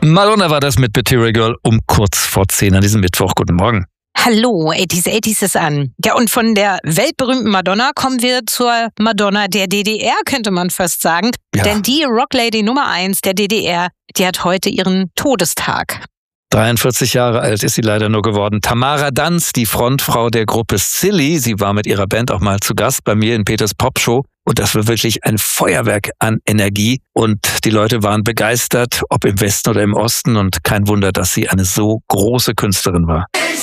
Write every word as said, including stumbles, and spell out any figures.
Madonna war das mit Material Girl um kurz vor zehn an diesem Mittwoch. Guten Morgen. Hallo, achtziger achtziger ist an. Ja, und von der weltberühmten Madonna kommen wir zur Madonna der D D R, könnte man fast sagen. Ja. Denn die Rocklady Nummer eins der D D R, die hat heute ihren Todestag. dreiundvierzig Jahre alt ist sie leider nur geworden. Tamara Danz, die Frontfrau der Gruppe Silly. Sie war mit ihrer Band auch mal zu Gast bei mir in Peters Popshow. Und das war wirklich ein Feuerwerk an Energie. Und die Leute waren begeistert, ob im Westen oder im Osten. Und kein Wunder, dass sie eine so große Künstlerin war.